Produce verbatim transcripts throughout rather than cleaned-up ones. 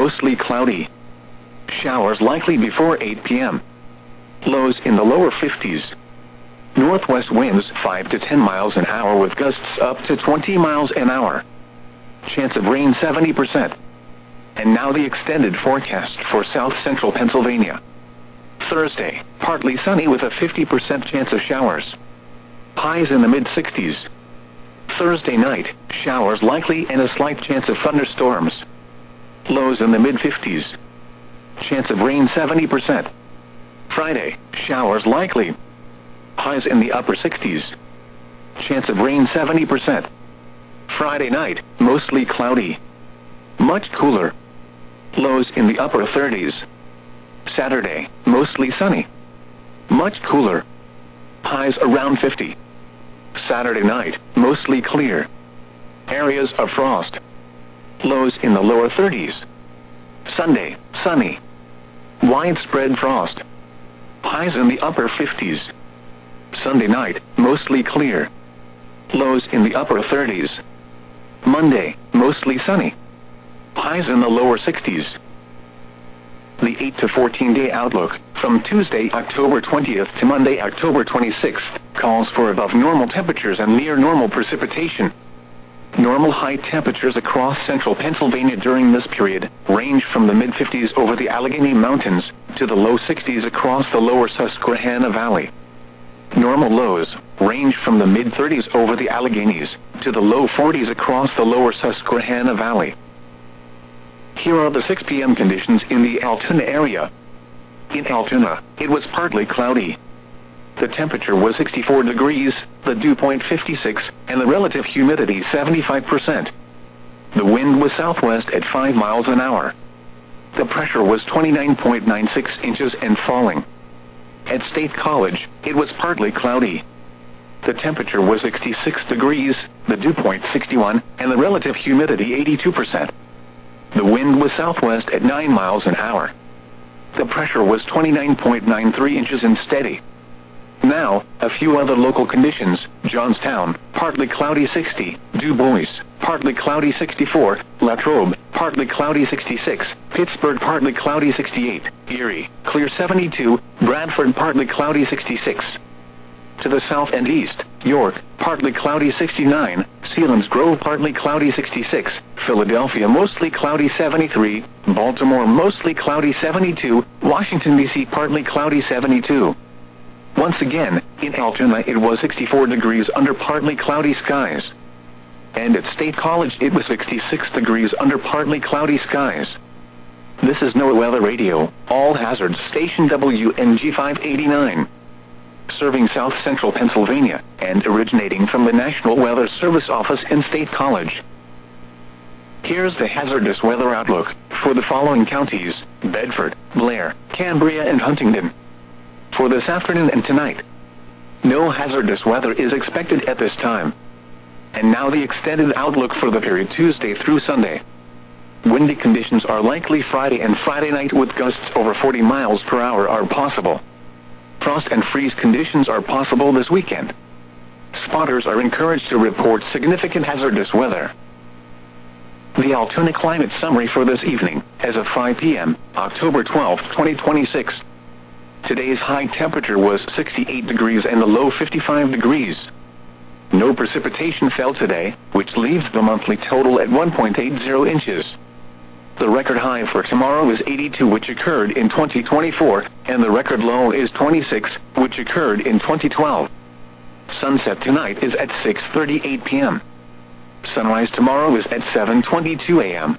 mostly cloudy. Showers likely before eight p m Lows in the lower fifties. Northwest winds five to ten miles an hour with gusts up to twenty miles an hour. Chance of rain seventy percent. And now the extended forecast for south central Pennsylvania. Thursday, partly sunny with a fifty percent chance of showers. Highs in the mid sixties. Thursday night, showers likely and a slight chance of thunderstorms. Lows in the mid fifties. Chance of rain seventy percent. Friday, showers likely. Highs in the upper sixties. Chance of rain seventy percent. Friday night, mostly cloudy. Much cooler. Lows in the upper thirties. Saturday, mostly sunny. Much cooler. Highs around fifty. Saturday night, mostly clear. Areas of frost. Lows in the lower thirties. Sunday, sunny. Widespread frost. Highs in the upper fifties. Sunday night, mostly clear. Lows in the upper thirties. Monday, mostly sunny. Highs in the lower sixties. The eight to fourteen day outlook, from Tuesday, October twentieth to Monday, October twenty-sixth, calls for above normal temperatures and near normal precipitation. Normal high temperatures across central Pennsylvania during this period range from the mid fifties over the Allegheny Mountains to the low sixties across the lower Susquehanna Valley. Normal lows range from the mid thirties over the Alleghenies to the low forties across the lower Susquehanna Valley. Here are the six p m conditions in the Altoona area. In Altoona, it was partly cloudy. The temperature was sixty-four degrees, the dew point fifty-six, and the relative humidity seventy-five percent. The wind was southwest at five miles an hour. The pressure was twenty-nine point nine six inches and falling. At State College, it was partly cloudy. The temperature was sixty-six degrees, the dew point sixty-one, and the relative humidity eighty-two percent. The wind was southwest at nine miles an hour. The pressure was twenty-nine point nine three inches and steady. Now, a few other local conditions: Johnstown, partly cloudy sixty, Du Bois, partly cloudy sixty-four, Latrobe, partly cloudy sixty-six, Pittsburgh, partly cloudy sixty-eight, Erie, clear seventy-two, Bradford, partly cloudy sixty-six. To the south and east, York, partly cloudy sixty-nine, Selinsgrove, partly cloudy sixty-six, Philadelphia, mostly cloudy seventy-three, Baltimore, mostly cloudy seventy-two, Washington, D C, partly cloudy seventy-two. Once again, in Altoona it was sixty-four degrees under partly cloudy skies. And at State College it was sixty-six degrees under partly cloudy skies. This is NOAA Weather Radio, All Hazards Station W N G five eighty-nine. Serving south central Pennsylvania, and originating from the National Weather Service office in State College. Here's the hazardous weather outlook for the following counties: Bedford, Blair, Cambria, and Huntingdon. For this afternoon and tonight, no hazardous weather is expected at this time. And now the extended outlook for the period Tuesday through Sunday. Windy conditions are likely Friday and Friday night with gusts over forty miles per hour are possible. Frost and freeze conditions are possible this weekend. Spotters are encouraged to report significant hazardous weather. The Altoona Climate Summary for this evening, as of five p m, October twelfth, twenty twenty-six. Today's high temperature was sixty-eight degrees and the low fifty-five degrees. No precipitation fell today, which leaves the monthly total at one point eight zero inches. The record high for tomorrow is eighty-two, which occurred in twenty twenty-four, and the record low is twenty-six, which occurred in twenty twelve. Sunset tonight is at six thirty-eight p m Sunrise tomorrow is at seven twenty-two a m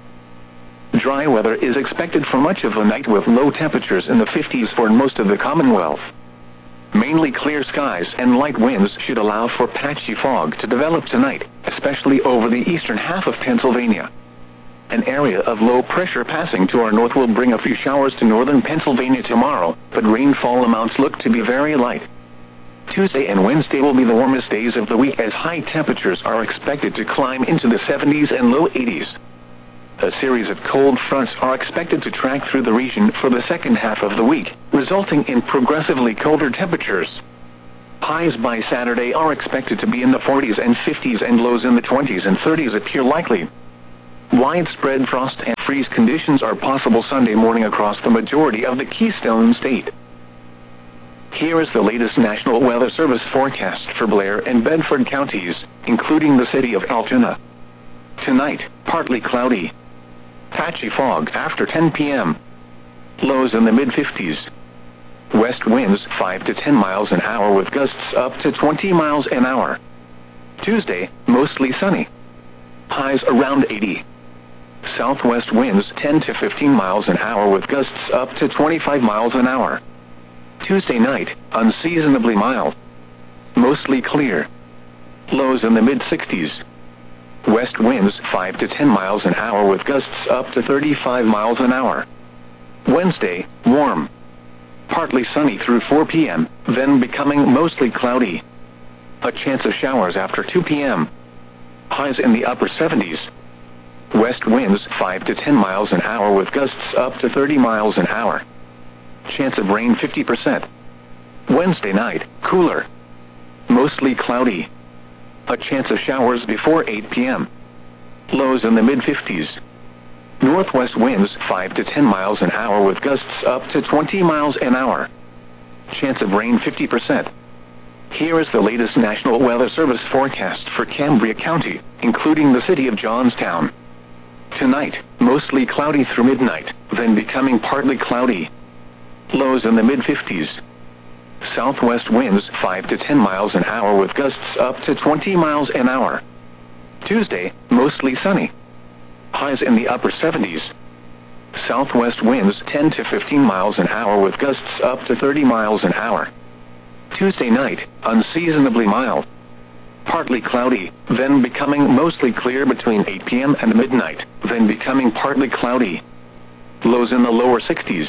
Dry weather is expected for much of the night with low temperatures in the fifties for most of the Commonwealth. Mainly clear skies and light winds should allow for patchy fog to develop tonight, especially over the eastern half of Pennsylvania. An area of low pressure passing to our north will bring a few showers to northern Pennsylvania tomorrow, but rainfall amounts look to be very light. Tuesday and Wednesday will be the warmest days of the week as high temperatures are expected to climb into the seventies and low eighties. A series of cold fronts are expected to track through the region for the second half of the week, resulting in progressively colder temperatures. Highs by Saturday are expected to be in the forties and fifties and lows in the twenties and thirties appear likely. Widespread frost and freeze conditions are possible Sunday morning across the majority of the Keystone State. Here is the latest National Weather Service forecast for Blair and Bedford counties, including the city of Altoona. Tonight, partly cloudy. Patchy fog after ten p m Lows in the mid fifties. West winds five to ten miles an hour with gusts up to twenty miles an hour. Tuesday, mostly sunny. Highs around eighty. Southwest winds ten to fifteen miles an hour with gusts up to twenty-five miles an hour. Tuesday night, unseasonably mild. Mostly clear. Lows in the mid sixties. West winds five to ten miles an hour with gusts up to thirty-five miles an hour. Wednesday, warm. Partly sunny through four p m, then becoming mostly cloudy. A chance of showers after two p m Highs in the upper seventies. West winds five to ten miles an hour with gusts up to thirty miles an hour. Chance of rain fifty percent. Wednesday night, cooler. Mostly cloudy. A chance of showers before eight p m Lows in the mid fifties. Northwest winds five to ten miles an hour with gusts up to twenty miles an hour. Chance of rain fifty percent. Here is the latest National Weather Service forecast for Cambria County, including the city of Johnstown. Tonight, mostly cloudy through midnight, then becoming partly cloudy. Lows in the mid fifties. Southwest winds five to ten miles an hour with gusts up to twenty miles an hour. Tuesday, mostly sunny. Highs in the upper seventies. Southwest winds ten to fifteen miles an hour with gusts up to thirty miles an hour. Tuesday night, unseasonably mild. Partly cloudy, then becoming mostly clear between eight p m and midnight, then becoming partly cloudy. Lows in the lower sixties.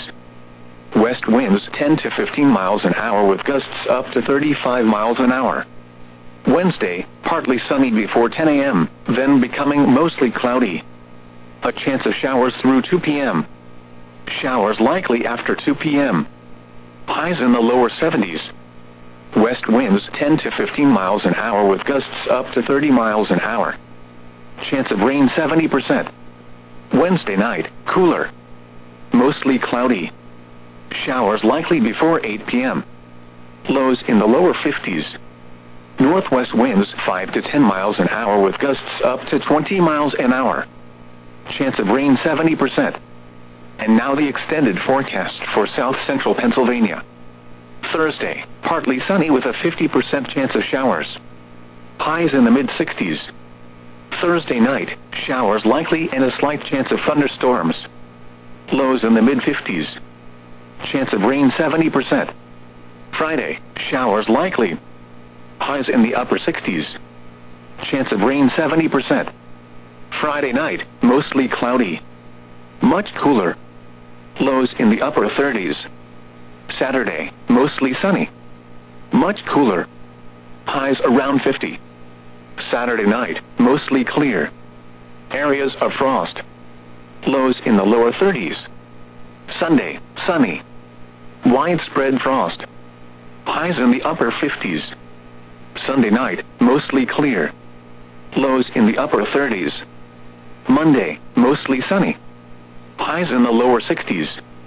West winds ten to fifteen miles an hour with gusts up to thirty-five miles an hour. Wednesday, partly sunny before ten a m, then becoming mostly cloudy. A chance of showers through two p m Showers likely after two p m Highs in the lower seventies. West winds ten to fifteen miles an hour with gusts up to thirty miles an hour. Chance of rain seventy percent. Wednesday night, cooler. Mostly cloudy. Showers likely before eight p m Lows in the lower fifties. Northwest winds five to ten miles an hour with gusts up to twenty miles an hour. Chance of rain seventy percent. And now the extended forecast for south central Pennsylvania. Thursday, partly sunny with a fifty percent chance of showers. Highs in the mid sixties. Thursday night, showers likely and a slight chance of thunderstorms. Lows in the mid fifties. Chance of rain seventy percent. Friday, showers likely. Highs in the upper sixties. Chance of rain seventy percent. Friday night, mostly cloudy. Much cooler. Lows in the upper thirties. Saturday, mostly sunny. Much cooler. Highs around fifty. Saturday night, mostly clear. Areas of frost. Lows in the lower thirties. Sunday, sunny. Widespread frost. Highs in the upper fifties. Sunday night, mostly clear. Lows in the upper thirties. Monday, mostly sunny. Highs in the lower sixties.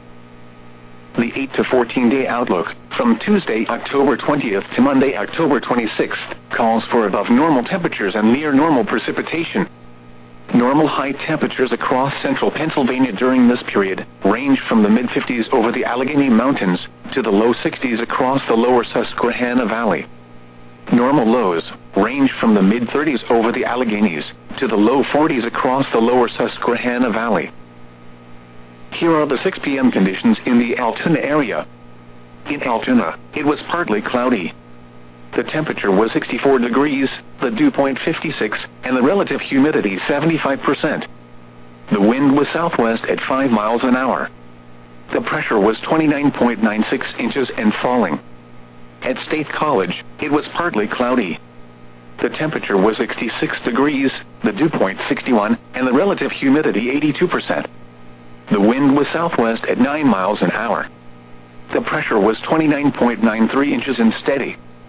The eight to fourteen day outlook, from Tuesday, October twentieth to Monday, October twenty-sixth, calls for above normal temperatures and near normal precipitation. Normal high temperatures across central Pennsylvania during this period range from the mid fifties over the Allegheny Mountains to the low sixties across the lower Susquehanna Valley. Normal lows range from the mid thirties over the Alleghenies to the low forties across the lower Susquehanna Valley. Here are the six p m conditions in the Altoona area. In Altoona, it was partly cloudy. The temperature was sixty-four degrees, the dew point fifty-six, and the relative humidity seventy-five percent. The wind was southwest at five miles an hour. The pressure was twenty-nine point nine six inches and falling. At State College, it was partly cloudy. The temperature was sixty-six degrees, the dew point sixty-one, and the relative humidity eighty-two percent. The wind was southwest at nine miles an hour. The pressure was twenty-nine point nine three inches and steady.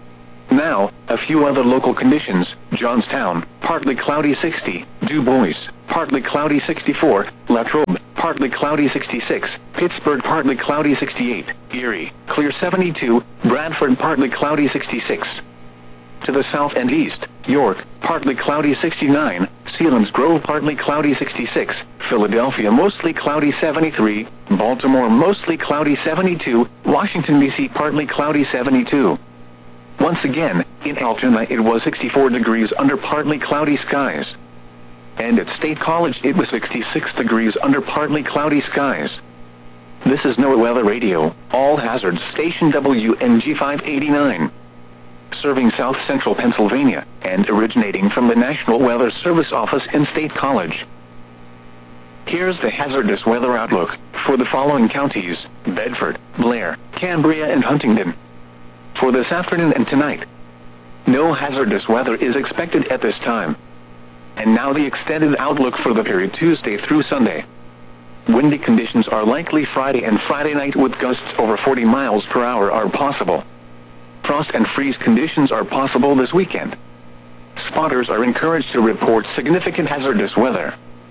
Now, a few other local conditions: Johnstown, partly cloudy sixty, Du Bois, partly cloudy sixty-four, Latrobe, partly cloudy sixty-six, Pittsburgh, partly cloudy sixty-eight, Erie, clear seventy-two, Bradford, partly cloudy sixty-six. To the south and east, York, partly cloudy sixty-nine, Selinsgrove, partly cloudy sixty-six, Philadelphia, mostly cloudy seventy-three, Baltimore, mostly cloudy seventy-two, Washington, D C, partly cloudy seventy-two. Once again, in Altoona it was sixty-four degrees under partly cloudy skies. And at State College it was sixty-six degrees under partly cloudy skies. This is NOAA Weather Radio, all hazards station W N G five eighty-nine. Serving South Central Pennsylvania, and originating from the National Weather Service office in State College. Here's the hazardous weather outlook for the following counties: Bedford, Blair, Cambria, and Huntingdon. For this afternoon and tonight, no hazardous weather is expected at this time. And now the extended outlook for the period Tuesday through Sunday. Windy conditions are likely Friday and Friday night, with gusts over forty miles per hour are possible. Frost and freeze conditions are possible this weekend. Spotters are encouraged to report significant hazardous weather.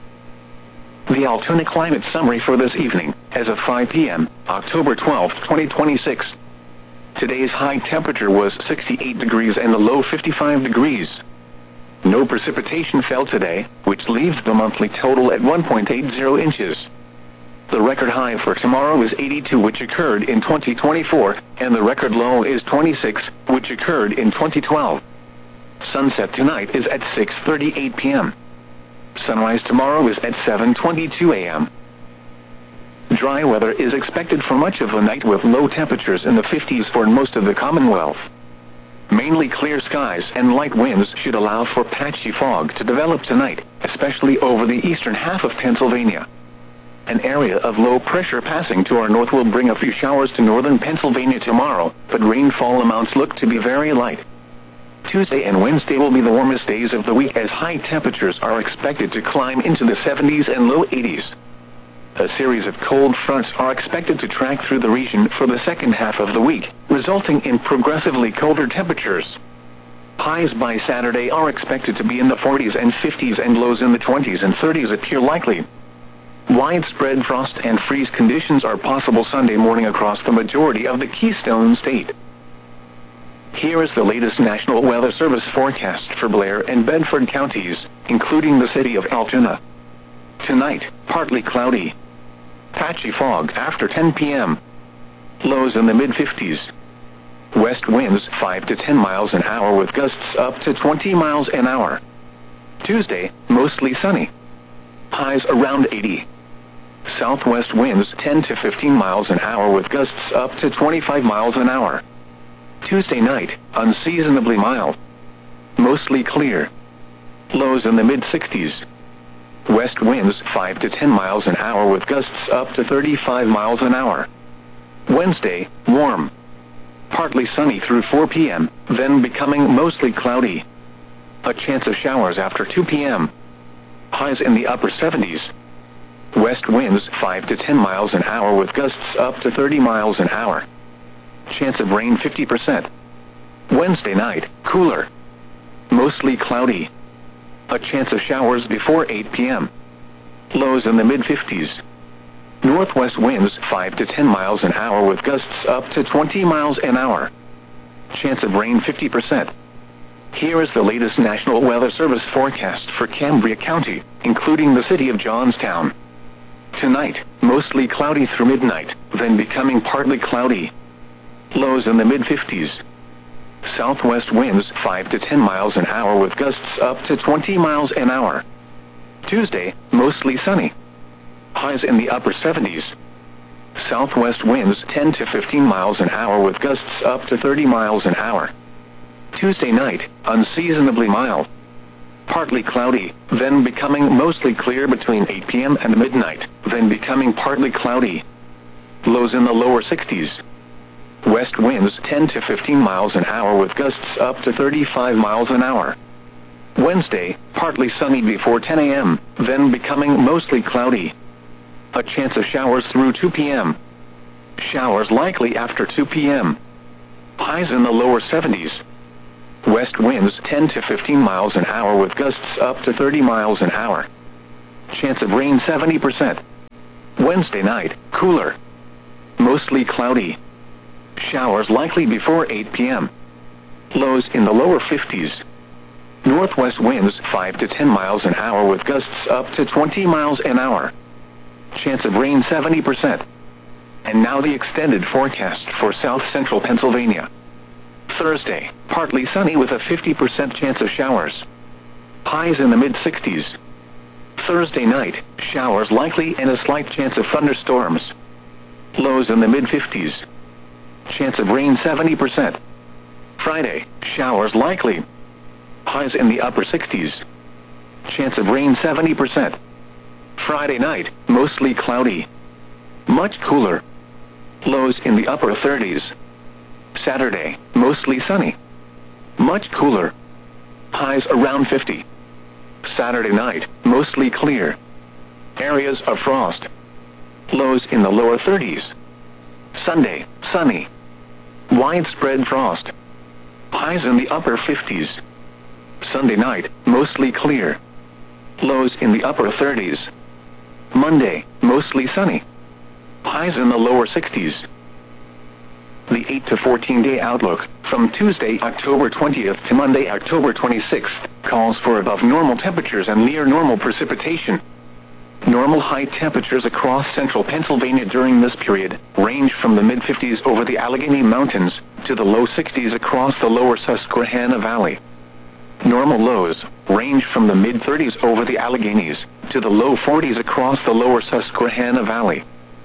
The Altoona Climate Summary for this evening, as of five p m, October twelfth, twenty twenty-six. Today's high temperature was sixty-eight degrees and the low fifty-five degrees. No precipitation fell today, which leaves the monthly total at one point eight zero inches. The record high for tomorrow is eighty-two, which occurred in twenty twenty-four, and the record low is twenty-six, which occurred in twenty twelve. Sunset tonight is at six thirty-eight p m Sunrise tomorrow is at seven twenty-two a m Dry weather is expected for much of the night, with low temperatures in the fifties for most of the Commonwealth. Mainly clear skies and light winds should allow for patchy fog to develop tonight, especially over the eastern half of Pennsylvania. An area of low pressure passing to our north will bring a few showers to northern Pennsylvania tomorrow, but rainfall amounts look to be very light. Tuesday and Wednesday will be the warmest days of the week, as high temperatures are expected to climb into the seventies and low eighties. A series of cold fronts are expected to track through the region for the second half of the week, resulting in progressively colder temperatures. Highs by Saturday are expected to be in the forties and fifties, and lows in the twenties and thirties appear likely. Widespread frost and freeze conditions are possible Sunday morning across the majority of the Keystone State. Here is the latest National Weather Service forecast for Blair and Bedford counties, including the city of Altoona. Tonight, partly cloudy. Patchy fog after ten p m Lows in the mid fifties. West winds five to ten miles an hour, with gusts up to twenty miles an hour. Tuesday, mostly sunny. Highs around eighty. Southwest winds ten to fifteen miles an hour, with gusts up to twenty-five miles an hour. Tuesday night, unseasonably mild. Mostly clear. Lows in the mid sixties. West winds five to ten miles an hour, with gusts up to thirty-five miles an hour. Wednesday, warm. Partly sunny through four p m, then becoming mostly cloudy. A chance of showers after two p m Highs in the upper seventies. West winds five to ten miles an hour, with gusts up to thirty miles an hour. Chance of rain fifty percent. Wednesday night, cooler. Mostly cloudy. A chance of showers before eight p m Lows in the mid fifties. Northwest winds five to ten miles an hour, with gusts up to twenty miles an hour. Chance of rain fifty percent. Here is the latest National Weather Service forecast for Cambria County, including the city of Johnstown. Tonight, mostly cloudy through midnight, then becoming partly cloudy. Lows in the mid fifties. Southwest winds five to ten miles an hour, with gusts up to twenty miles an hour. Tuesday, mostly sunny. Highs in the upper seventies. Southwest winds ten to fifteen miles an hour, with gusts up to thirty miles an hour. Tuesday night, unseasonably mild. Partly cloudy, then becoming mostly clear between eight p m and midnight, then becoming partly cloudy. Lows in the lower sixties. West winds ten to fifteen miles an hour, with gusts up to thirty-five miles an hour. Wednesday, partly sunny before ten a m, then becoming mostly cloudy. A chance of showers through two p m Showers likely after two p m Highs in the lower seventies. west winds ten to fifteen miles an hour with gusts up to thirty miles an hour. Chance of rain seventy percent. Wednesday night, cooler. Mostly cloudy. Showers likely before eight p m Lows in the lower fifties. Northwest winds five to ten miles an hour with gusts up to twenty miles an hour. Chance of rain seventy percent. And now the extended forecast for south central Pennsylvania. Thursday, partly sunny with a fifty percent chance of showers. Highs in the mid sixties. Thursday night, showers likely and a slight chance of thunderstorms. Lows in the mid fifties. Chance of rain seventy percent. Friday, showers likely. Highs in the upper sixties. Chance of rain seventy percent. Friday night, mostly cloudy. Much cooler. Lows in the upper thirties. Saturday, mostly sunny. Much cooler. Highs around fifty. Saturday night, mostly clear. Areas of frost. Lows in the lower thirties. Sunday, sunny. Widespread frost. Highs in the upper fifties. Sunday night, mostly clear. Lows in the upper thirties. Monday, mostly sunny. Highs in the lower sixties. The eight to fourteen day outlook, from Tuesday, October twentieth to Monday, October twenty-sixth, calls for above normal temperatures and near normal precipitation. Normal high temperatures across central Pennsylvania during this period range from the mid fifties over the Allegheny Mountains to the low sixties across the lower Susquehanna Valley. Normal lows range from the mid thirties over the Alleghenies to the low forties across the lower Susquehanna Valley.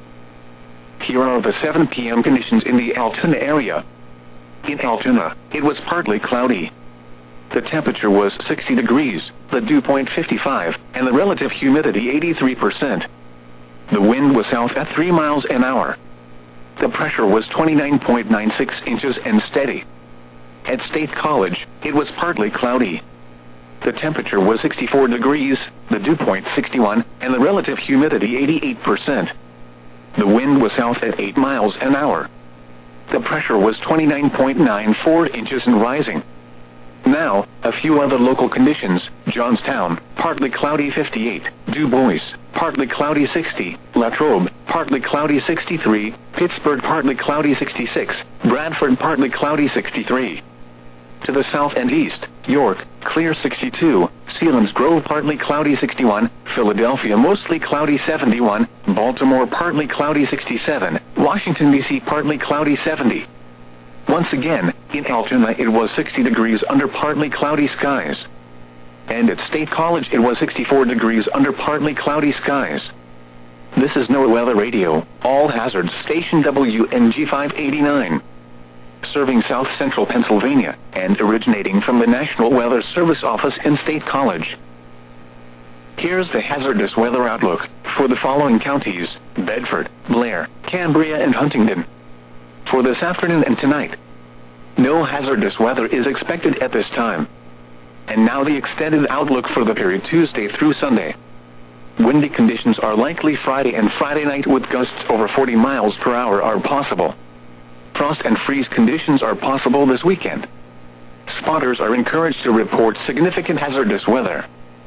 Here are the seven p m conditions in the Altoona area. In Altoona, it was partly cloudy. The temperature was sixty degrees, the dew point fifty-five, and the relative humidity eighty-three percent. The wind was south at three miles an hour. The pressure was twenty-nine point nine six inches and steady. At State College, it was partly cloudy. The temperature was sixty-four degrees, the dew point sixty-one, and the relative humidity eighty-eight percent. The wind was south at eight miles an hour. The pressure was twenty-nine point nine four inches and rising. Now, a few other local conditions. Johnstown, partly cloudy fifty-eight. Du Bois, partly cloudy sixty. Latrobe, partly cloudy sixty-three. Pittsburgh, partly cloudy sixty-six. Bradford, partly cloudy sixty-three. To the south and east, York, clear sixty-two. Selinsgrove, partly cloudy sixty-one. Philadelphia, mostly cloudy seventy-one. Baltimore, partly cloudy sixty-seven. Washington, D C, partly cloudy seventy. Once again, in Altoona it was sixty degrees under partly cloudy skies. And at State College it was sixty-four degrees under partly cloudy skies. This is NOAA Weather Radio, all hazards station W N G five eighty-nine. Serving south central Pennsylvania, and originating from the National Weather Service office in State College. Here's the hazardous weather outlook for the following counties: Bedford, Blair, Cambria, and Huntingdon. For this afternoon and tonight, no hazardous weather is expected at this time. And now the extended outlook for the period Tuesday through Sunday. Windy conditions are likely Friday and Friday night with gusts over forty miles per hour are possible. Frost and freeze conditions are possible this weekend. Spotters are encouraged to report significant hazardous weather.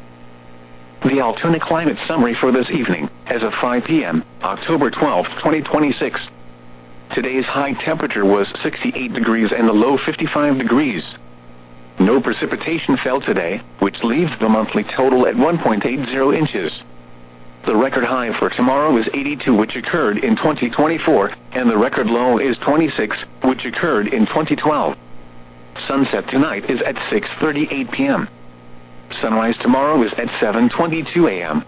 The Altoona Climate Summary for this evening, as of five p m, October twelfth, twenty twenty-six. Today's high temperature was sixty-eight degrees and the low fifty-five degrees. No precipitation fell today, which leaves the monthly total at one point eight zero inches. The record high for tomorrow is eighty-two, which occurred in twenty twenty-four, and the record low is twenty-six, which occurred in twenty twelve. Sunset tonight is at six thirty-eight p m Sunrise tomorrow is at seven twenty-two a m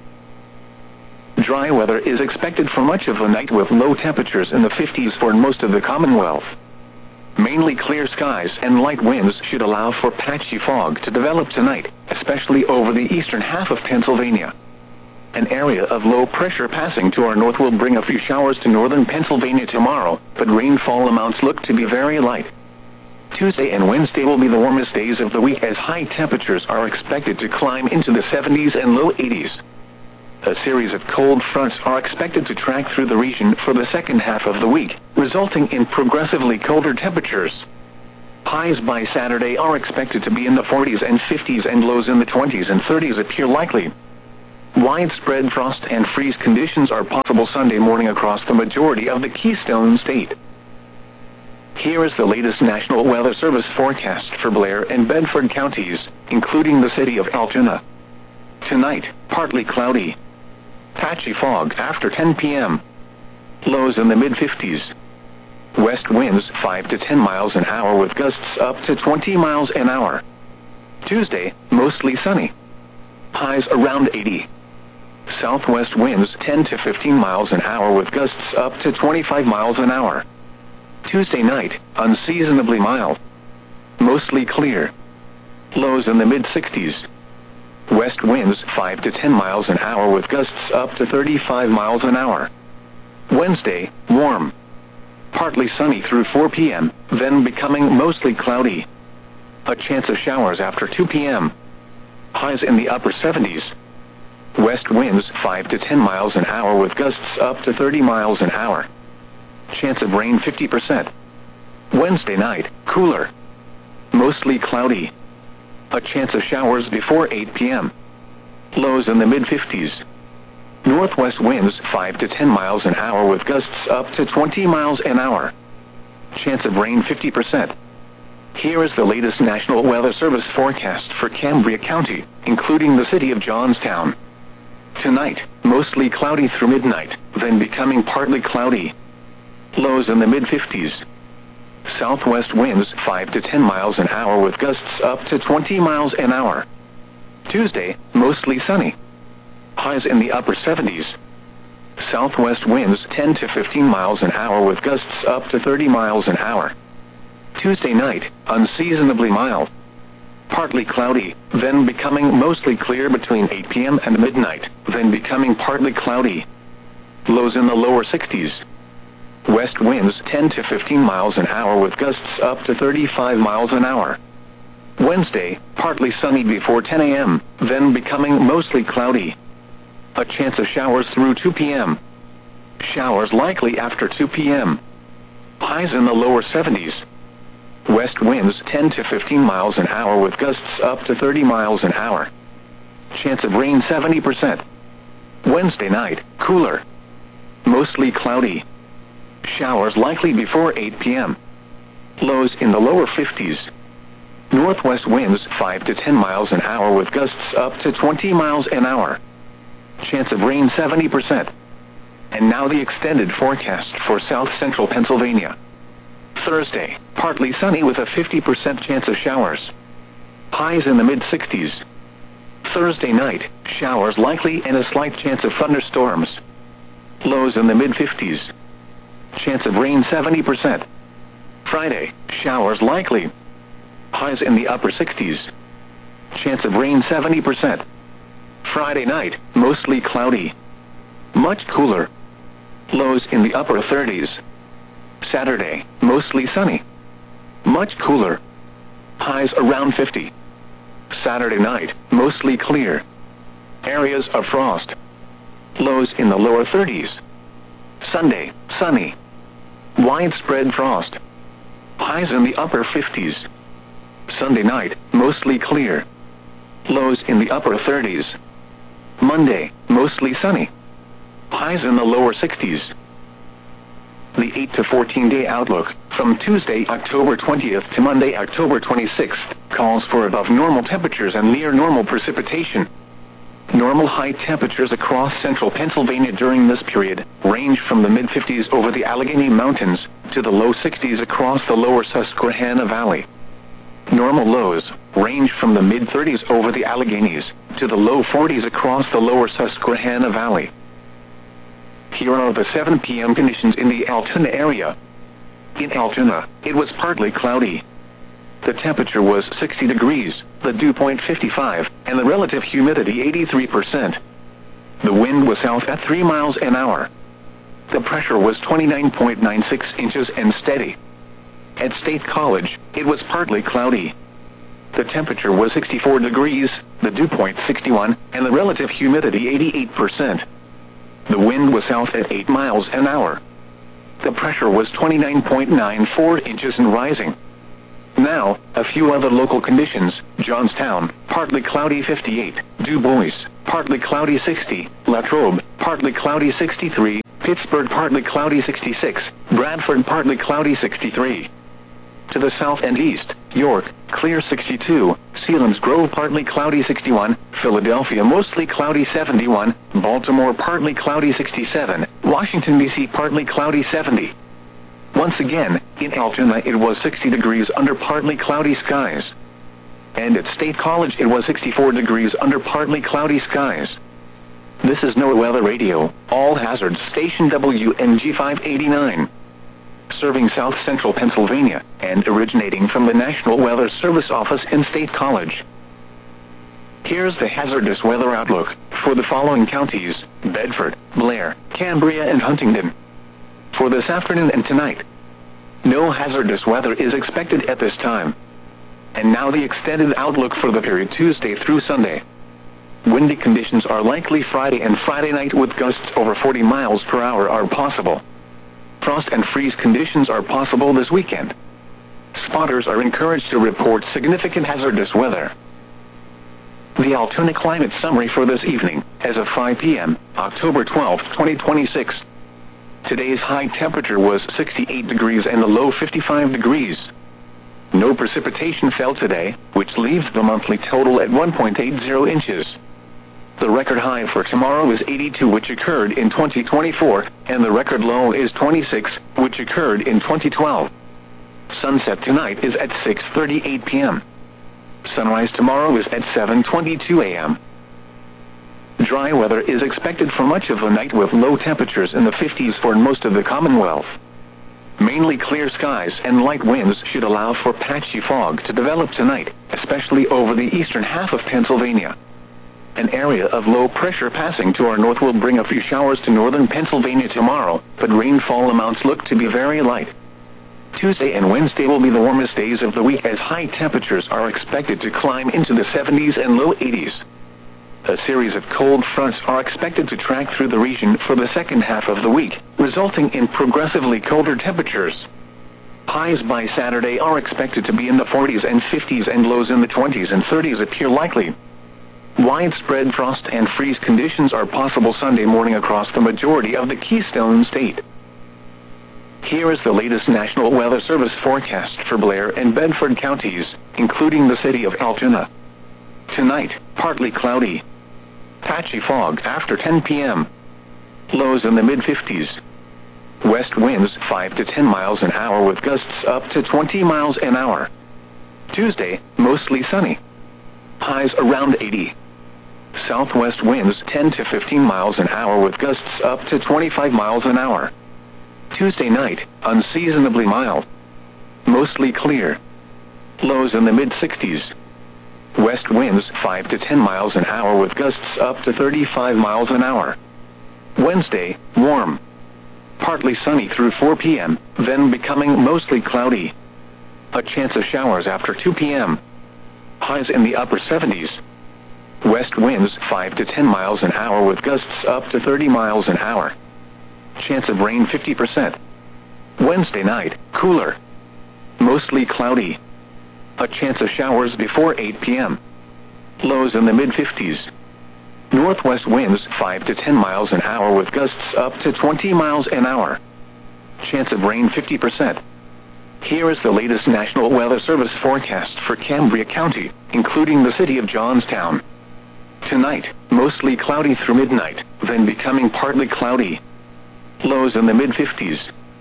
Dry weather is expected for much of the night with low temperatures in the fifties for most of the Commonwealth. Mainly clear skies and light winds should allow for patchy fog to develop tonight, especially over the eastern half of Pennsylvania. An area of low pressure passing to our north will bring a few showers to northern Pennsylvania tomorrow, but rainfall amounts look to be very light. Tuesday and Wednesday will be the warmest days of the week as high temperatures are expected to climb into the seventies and low eighties. A series of cold fronts are expected to track through the region for the second half of the week, resulting in progressively colder temperatures. Highs by Saturday are expected to be in the forties and fifties, and lows in the twenties and thirties appear likely. Widespread frost and freeze conditions are possible Sunday morning across the majority of the Keystone State. Here is the latest National Weather Service forecast for Blair and Bedford counties, including the city of Altoona. Tonight, partly cloudy. Patchy fog after ten p m Lows in the mid fifties. West winds five to ten miles an hour with gusts up to twenty miles an hour. Tuesday, mostly sunny. Highs around eighty. Southwest winds ten to fifteen miles an hour with gusts up to twenty-five miles an hour. Tuesday night, unseasonably mild. Mostly clear. Lows in the mid sixties. West winds five to ten miles an hour with gusts up to thirty-five miles an hour. Wednesday, warm. Partly sunny through four p m, then becoming mostly cloudy. A chance of showers after two p m Highs in the upper seventies. West winds five to ten miles an hour with gusts up to thirty miles an hour. Chance of rain fifty percent. Wednesday night, cooler. Mostly cloudy. A chance of showers before eight p m Lows in the mid fifties. Northwest winds five to ten miles an hour with gusts up to twenty miles an hour. Chance of rain fifty percent. Here is the latest National Weather Service forecast for Cambria County, including the city of Johnstown. Tonight, mostly cloudy through midnight, then becoming partly cloudy. Lows in the mid fifties. Southwest winds five to ten miles an hour with gusts up to twenty miles an hour. Tuesday, mostly sunny. Highs in the upper seventies. Southwest winds ten to fifteen miles an hour with gusts up to thirty miles an hour. Tuesday night, unseasonably mild. Partly cloudy, then becoming mostly clear between eight p m and midnight, then becoming partly cloudy. Lows in the lower sixties. West winds ten to fifteen miles an hour with gusts up to thirty-five miles an hour. Wednesday, partly sunny before ten a m, then becoming mostly cloudy. A chance of showers through two p m Showers likely after two p m Highs in the lower seventies. West winds ten to fifteen miles an hour with gusts up to thirty miles an hour. Chance of rain seventy percent. Wednesday night, cooler. Mostly cloudy. Showers likely before eight p m Lows in the lower fifties. Northwest winds five to ten miles an hour with gusts up to twenty miles an hour. Chance of rain seventy percent. And now the extended forecast for south central Pennsylvania. Thursday, partly sunny with a fifty percent chance of showers. Highs in the mid sixties. Thursday night, showers likely and a slight chance of thunderstorms. Lows in the mid fifties. Chance of rain seventy percent. Friday, showers likely. Highs in the upper sixties. Chance of rain seventy percent. Friday night, mostly cloudy. Much cooler. Lows in the upper thirties. Saturday, mostly sunny. Much cooler. Highs around fifty. Saturday night, mostly clear. Areas of frost. Lows in the lower thirties. Sunday, sunny. Widespread frost. Highs in the upper fifties. Sunday night, mostly clear. Lows in the upper thirties. Monday, mostly sunny. Highs in the lower sixties. The eight to fourteen day outlook, from Tuesday, October twentieth to Monday, October twenty-sixth, calls for above normal temperatures and near normal precipitation. Normal high temperatures across central Pennsylvania during this period range from the mid fifties over the Allegheny Mountains to the low sixties across the lower Susquehanna Valley. Normal lows range from the mid thirties over the Alleghenies to the low forties across the lower Susquehanna Valley. Here are the seven p m conditions in the Altoona area. In Altoona, it was partly cloudy. The temperature was sixty degrees, the dew point fifty-five, and the relative humidity eighty-three percent. The wind was south at three miles an hour. The pressure was twenty-nine point nine six inches and steady. At State College, it was partly cloudy. The temperature was sixty-four degrees, the dew point sixty-one, and the relative humidity eighty-eight percent. The wind was south at eight miles an hour. The pressure was twenty-nine point nine four inches and rising. Now, a few other local conditions: Johnstown, partly cloudy fifty-eight, Du Bois, partly cloudy sixty, Latrobe, partly cloudy sixty-three, Pittsburgh partly cloudy sixty-six, Bradford partly cloudy sixty-three. To the south and east, York, clear sixty-two, Selinsgrove partly cloudy sixty-one, Philadelphia mostly cloudy seventy-one, Baltimore partly cloudy sixty-seven, Washington D C partly cloudy seventy. Once again, in Altoona it was sixty degrees under partly cloudy skies. And at State College it was sixty-four degrees under partly cloudy skies. This is NOAA Weather Radio, All Hazards Station W N G five eighty-nine. Serving South Central Pennsylvania, and originating from the National Weather Service office in State College. Here's the hazardous weather outlook for the following counties: Bedford, Blair, Cambria and Huntingdon. For this afternoon and tonight, no hazardous weather is expected at this time. And now the extended outlook for the period Tuesday through Sunday. Windy conditions are likely Friday and Friday night with gusts over forty miles per hour are possible. Frost and freeze conditions are possible this weekend. Spotters are encouraged to report significant hazardous weather. The Altoona Climate Summary for this evening, as of five p m, October twelfth, twenty twenty-six. Today's high temperature was sixty-eight degrees and the low fifty-five degrees. No precipitation fell today, which leaves the monthly total at one point eight zero inches. The record high for tomorrow is eighty-two, which occurred in twenty twenty-four, and the record low is twenty-six, which occurred in twenty twelve. Sunset tonight is at six thirty-eight p m Sunrise tomorrow is at seven twenty-two a m Dry weather is expected for much of the night with low temperatures in the fifties for most of the Commonwealth. Mainly clear skies and light winds should allow for patchy fog to develop tonight, especially over the eastern half of Pennsylvania. An area of low pressure passing to our north will bring a few showers to northern Pennsylvania tomorrow, but rainfall amounts look to be very light. Tuesday and Wednesday will be the warmest days of the week as high temperatures are expected to climb into the seventies and low eighties. A series of cold fronts are expected to track through the region for the second half of the week, resulting in progressively colder temperatures. Highs by Saturday are expected to be in the forties and fifties, and lows in the twenties and thirties appear likely. Widespread frost and freeze conditions are possible Sunday morning across the majority of the Keystone State. Here is the latest National Weather Service forecast for Blair and Bedford counties, including the city of Altoona. Tonight, partly cloudy. Patchy fog after ten p m Lows in the mid fifties. West winds five to ten miles an hour with gusts up to twenty miles an hour. Tuesday, mostly sunny. Highs around eighty. Southwest winds ten to fifteen miles an hour with gusts up to twenty-five miles an hour. Tuesday night, unseasonably mild. Mostly clear. Lows in the mid sixties. West winds five to ten miles an hour with gusts up to thirty-five miles an hour. Wednesday, warm. Partly sunny through four p m, then becoming mostly cloudy. A chance of showers after two p m Highs in the upper seventies. West winds five to ten miles an hour with gusts up to thirty miles an hour. Chance of rain fifty percent. Wednesday night, cooler. Mostly cloudy. A chance of showers before eight p m Lows in the mid fifties. Northwest winds five to ten miles an hour with gusts up to twenty miles an hour. Chance of rain fifty percent. Here is the latest National Weather Service forecast for Cambria County, including the city of Johnstown. Tonight, mostly cloudy through midnight, then becoming partly cloudy. Lows in the mid fifties.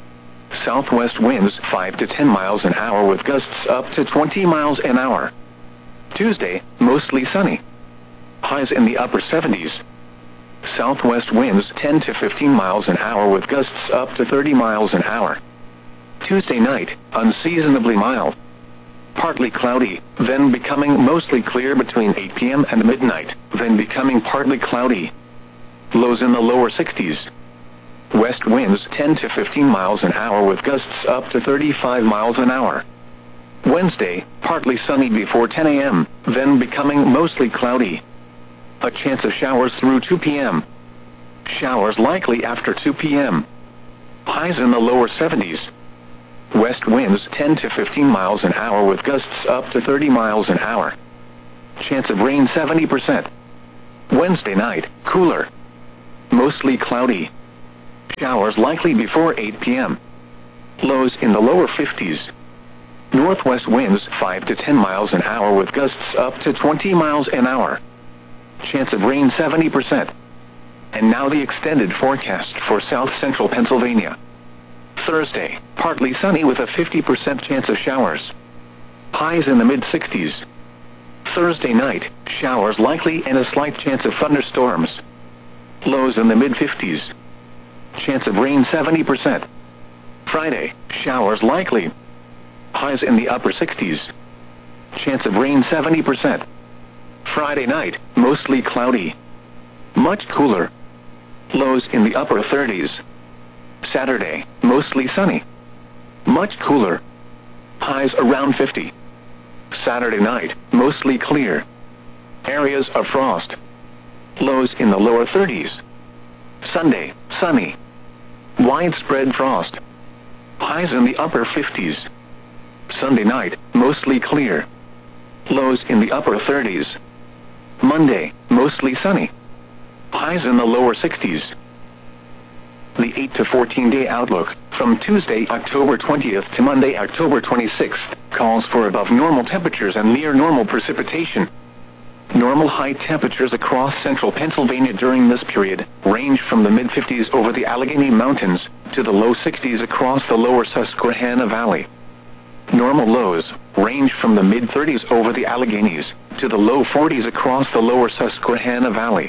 Southwest winds five to ten miles an hour with gusts up to twenty miles an hour. Tuesday, mostly sunny. Highs in the upper seventies. Southwest winds ten to fifteen miles an hour with gusts up to thirty miles an hour. Tuesday night, unseasonably mild. Partly cloudy, then becoming mostly clear between eight p m and midnight, then becoming partly cloudy. Lows in the lower sixties. West winds ten to fifteen miles an hour with gusts up to thirty-five miles an hour. Wednesday, partly sunny before ten a m, then becoming mostly cloudy. A chance of showers through two p m Showers likely after two p m Highs in the lower seventies. West winds ten to fifteen miles an hour with gusts up to thirty miles an hour. Chance of rain seventy percent. Wednesday night, cooler. Mostly cloudy. Showers likely before eight p m Lows in the lower fifties. Northwest winds five to ten miles an hour with gusts up to twenty miles an hour. Chance of rain seventy percent. And now the extended forecast for south central Pennsylvania. Thursday, partly sunny with a fifty percent chance of showers. Highs in the mid sixties. Thursday night, showers likely and a slight chance of thunderstorms. Lows in the mid fifties. Chance of rain seventy percent. Friday, showers likely. Highs in the upper sixties. Chance of rain seventy percent. Friday night, mostly cloudy. Much cooler. Lows in the upper thirties. Saturday, mostly sunny. Much cooler. Highs around fifty. Saturday night, mostly clear. Areas of frost. Lows in the lower thirties. Sunday, sunny. Widespread frost. Highs in the upper fifties. Sunday night, mostly clear. Lows in the upper thirties. Monday, mostly sunny. Highs in the lower sixties. The eight to fourteen day outlook, from Tuesday, October twentieth to Monday, October twenty-sixth, calls for above normal temperatures and near normal precipitation. Normal high temperatures across central Pennsylvania during this period range from the mid fifties over the Allegheny Mountains to the low sixties across the lower Susquehanna Valley. Normal lows range from the mid thirties over the Alleghenies to the low forties across the lower Susquehanna Valley.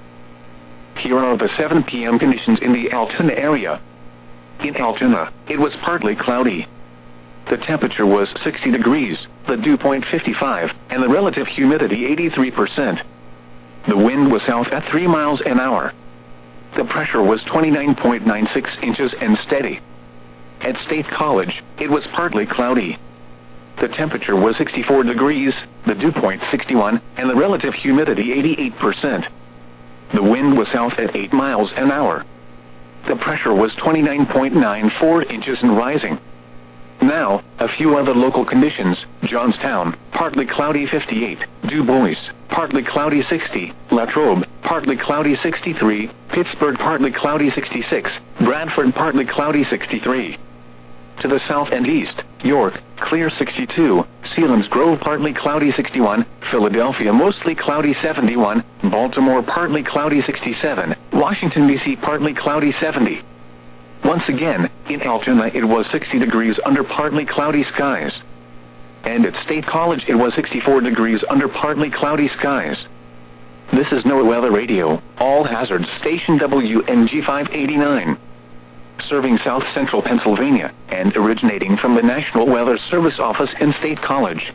Here are the seven p m conditions in the Altoona area. In Altoona, it was partly cloudy. The temperature was sixty degrees, the dew point fifty-five, and the relative humidity eighty-three percent. The wind was south at three miles an hour. The pressure was twenty-nine point nine six inches and steady. At State College, it was partly cloudy. The temperature was sixty-four degrees, the dew point sixty-one, and the relative humidity eighty-eight percent. The wind was south at eight miles an hour. The pressure was twenty-nine point nine four inches and rising. Now, a few other local conditions. Johnstown, partly cloudy fifty-eight. Du Bois, partly cloudy sixty. Latrobe, partly cloudy sixty-three. Pittsburgh, partly cloudy sixty-six. Bradford, partly cloudy sixty-three. To the south and east, York, clear sixty-two. Selinsgrove, partly cloudy sixty-one. Philadelphia, mostly cloudy seventy-one. Baltimore, partly cloudy sixty-seven. Washington, D C, partly cloudy seventy. Once again, in Altoona it was sixty degrees under partly cloudy skies. And at State College it was sixty-four degrees under partly cloudy skies. This is NOAA Weather Radio, all hazards station W N G five eighty-nine. Serving south central Pennsylvania, and originating from the National Weather Service office in State College.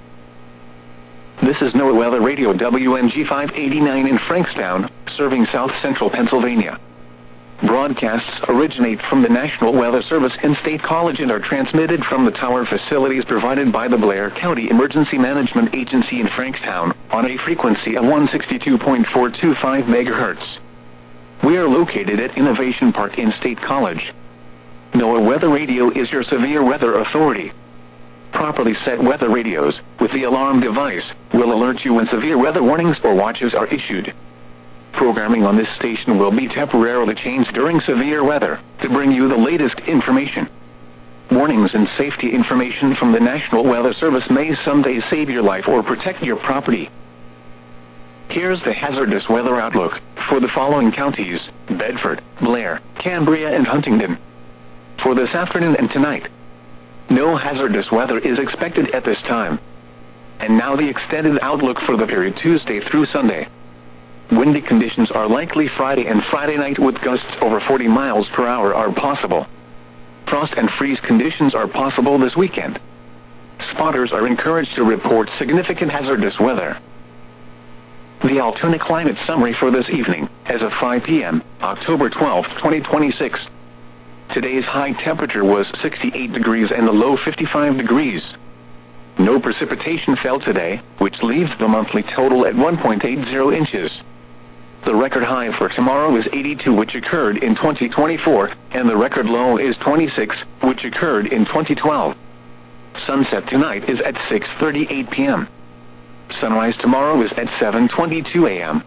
This is NOAA Weather Radio W N G five eighty-nine in Frankstown, serving south central Pennsylvania. Broadcasts originate from the National Weather Service in State College and are transmitted from the tower facilities provided by the Blair County Emergency Management Agency in Frankstown, on a frequency of one sixty-two point four two five megahertz. We are located at Innovation Park in State College. NOAA Weather Radio is your severe weather authority. Properly set weather radios, with the alarm device, will alert you when severe weather warnings or watches are issued. Programming on this station will be temporarily changed during severe weather, to bring you the latest information. Warnings and safety information from the National Weather Service may someday save your life or protect your property. Here's the hazardous weather outlook for the following counties: Bedford, Blair, Cambria, and Huntingdon. For this afternoon and tonight, no hazardous weather is expected at this time. And now the extended outlook for the period Tuesday through Sunday. Windy conditions are likely Friday and Friday night with gusts over forty miles per hour are possible. Frost and freeze conditions are possible this weekend. Spotters are encouraged to report significant hazardous weather. The Altoona climate summary for this evening, as of five p m, October twelfth, twenty twenty-six. Today's high temperature was sixty-eight degrees and the low fifty-five degrees. No precipitation fell today, which leaves the monthly total at one point eight zero inches. The record high for tomorrow is eighty-two, which occurred in twenty twenty-four, and the record low is twenty-six, which occurred in twenty twelve. Sunset tonight is at six thirty-eight p m Sunrise tomorrow is at seven twenty-two a m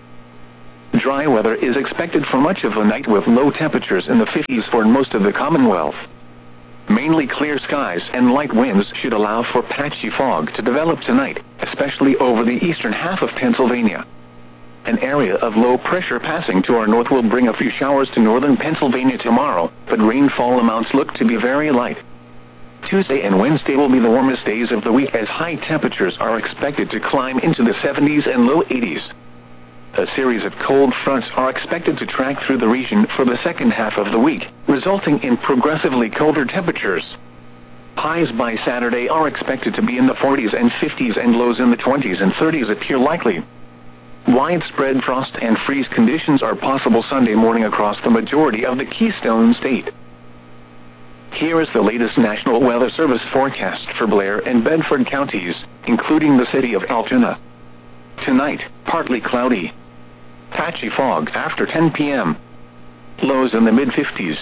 Dry weather is expected for much of the night with low temperatures in the fifties for most of the Commonwealth. Mainly clear skies and light winds should allow for patchy fog to develop tonight, especially over the eastern half of Pennsylvania. An area of low pressure passing to our north will bring a few showers to northern Pennsylvania tomorrow, but rainfall amounts look to be very light. Tuesday and Wednesday will be the warmest days of the week as high temperatures are expected to climb into the seventies and low eighties. A series of cold fronts are expected to track through the region for the second half of the week, resulting in progressively colder temperatures. Highs by Saturday are expected to be in the forties and fifties, and lows in the twenties and thirties appear likely. Widespread frost and freeze conditions are possible Sunday morning across the majority of the Keystone State. Here is the latest National Weather Service forecast for Blair and Bedford counties, including the city of Altoona. Tonight, partly cloudy. Patchy fog after ten p m Lows in the mid fifties.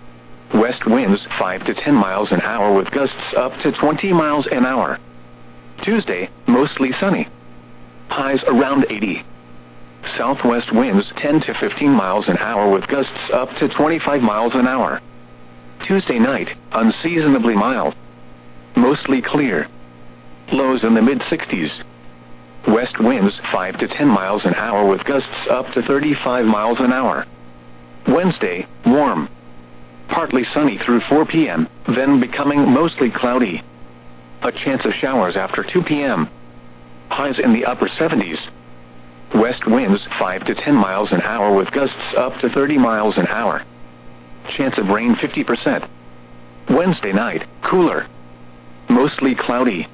West winds five to ten miles an hour with gusts up to twenty miles an hour. Tuesday, mostly sunny. Highs around eighty. Southwest winds ten to fifteen miles an hour with gusts up to twenty-five miles an hour. Tuesday night, unseasonably mild. Mostly clear. Lows in the mid sixties. West winds five to ten miles an hour with gusts up to thirty-five miles an hour. Wednesday, warm. Partly sunny through four p m, then becoming mostly cloudy. A chance of showers after two p m Highs in the upper seventies. West winds five to ten miles an hour with gusts up to thirty miles an hour. Chance of rain fifty percent. Wednesday night, cooler. Mostly cloudy.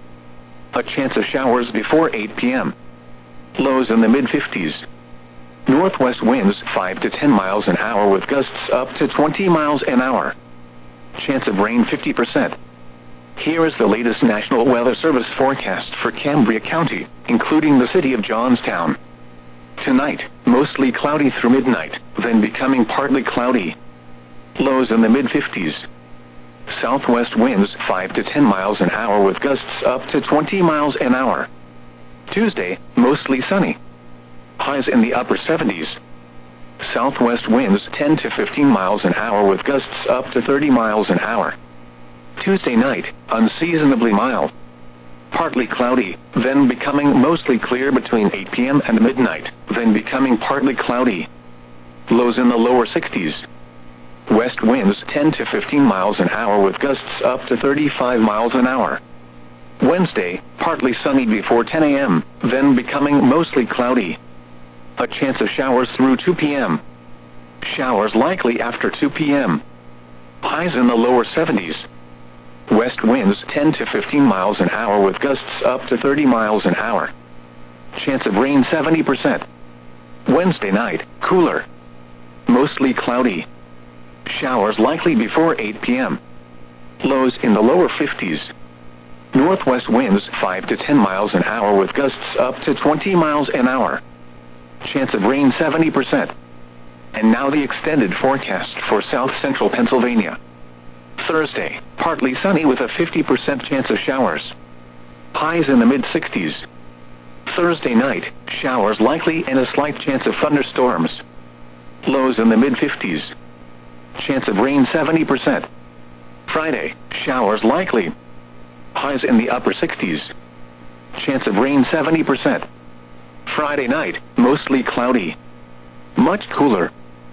A chance of showers before eight p m Lows in the mid fifties. Northwest winds five to ten miles an hour with gusts up to twenty miles an hour. Chance of rain fifty percent. Here is the latest National Weather Service forecast for Cambria County, including the city of Johnstown. Tonight, mostly cloudy through midnight, then becoming partly cloudy. Lows in the mid fifties. Southwest winds five to ten miles an hour with gusts up to twenty miles an hour. Tuesday, mostly sunny. Highs in the upper seventies. Southwest winds ten to fifteen miles an hour with gusts up to thirty miles an hour. Tuesday night, unseasonably mild. Partly cloudy, then becoming mostly clear between eight p m and midnight, then becoming partly cloudy. Lows in the lower sixties. West winds ten to fifteen miles an hour with gusts up to thirty-five miles an hour. Wednesday, partly sunny before ten a m, then becoming mostly cloudy. A chance of showers through two p m Showers likely after two p m Highs in the lower seventies. West winds ten to fifteen miles an hour with gusts up to thirty miles an hour. Chance of rain seventy percent. Wednesday night, cooler. Mostly cloudy. Showers likely before eight p m Lows in the lower fifties. Northwest winds five to ten miles an hour with gusts up to twenty miles an hour. Chance of rain seventy percent. And now the extended forecast for south central Pennsylvania. Thursday, partly sunny with a fifty percent chance of showers. Highs in the mid sixties. Thursday night, showers likely and a slight chance of thunderstorms. Lows in the mid fifties. Chance of rain seventy percent. Friday, showers likely. Highs in the upper sixties. Chance of rain seventy percent. Friday night, mostly cloudy. Much cooler.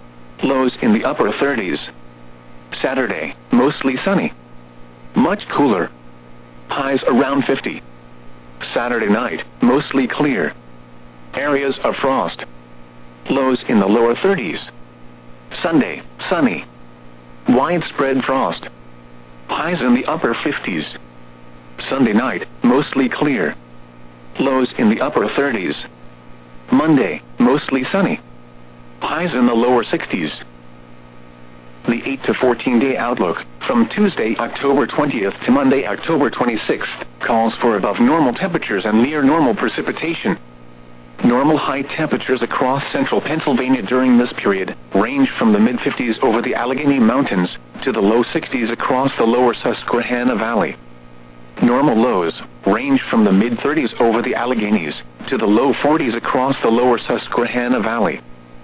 Lows in the upper thirties. Saturday, mostly sunny. Much cooler. Highs around fifty. Saturday night, mostly clear. Areas of frost. Lows in the lower thirties. Sunday, sunny. Widespread frost. Highs in the upper fifties. Sunday night, mostly clear. Lows in the upper thirties. Monday, mostly sunny. Highs in the lower sixties. The eight to fourteen day outlook, from Tuesday, October twentieth to Monday, October twenty-sixth, calls for above normal temperatures and near normal precipitation. Normal high temperatures across central Pennsylvania during this period range from the mid fifties over the Allegheny Mountains to the low sixties across the lower Susquehanna Valley. Normal lows range from the mid thirties over the Alleghenies to the low forties across the lower Susquehanna Valley.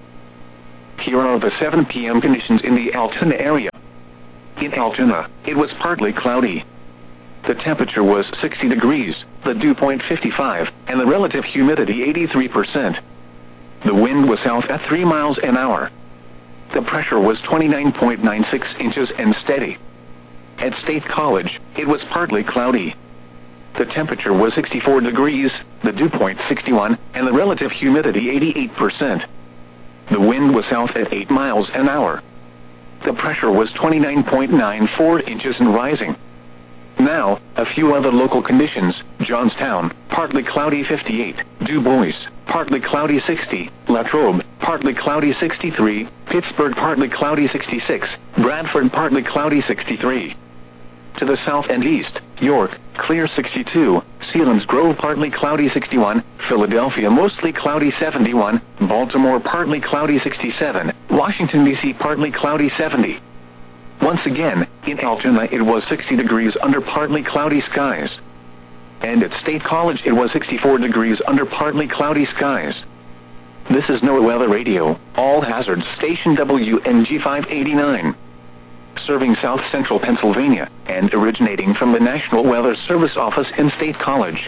Here are the seven p m conditions in the Altoona area. In Altoona, it was partly cloudy. The temperature was sixty degrees, the dew point fifty-five, and the relative humidity eighty-three percent. The wind was south at three miles an hour. The pressure was twenty-nine point nine six inches and steady. At State College, it was partly cloudy. The temperature was sixty-four degrees, the dew point sixty-one, and the relative humidity eighty-eight percent. The wind was south at eight miles an hour. The pressure was twenty-nine point nine four inches and rising. Now, a few other local conditions: Johnstown, partly cloudy fifty-eight, Du Bois, partly cloudy sixty, Latrobe, partly cloudy sixty-three, Pittsburgh, partly cloudy sixty-six, Bradford, partly cloudy sixty-three. To the south and east, York, clear sixty-two, Selinsgrove, partly cloudy sixty-one, Philadelphia, mostly cloudy seventy-one, Baltimore, partly cloudy sixty-seven, Washington, D C, partly cloudy seventy. Once again, in Altoona it was sixty degrees under partly cloudy skies. And at State College it was sixty-four degrees under partly cloudy skies. This is NOAA Weather Radio, All Hazards Station W N G five eighty-nine. Serving south central Pennsylvania, and originating from the National Weather Service office in State College.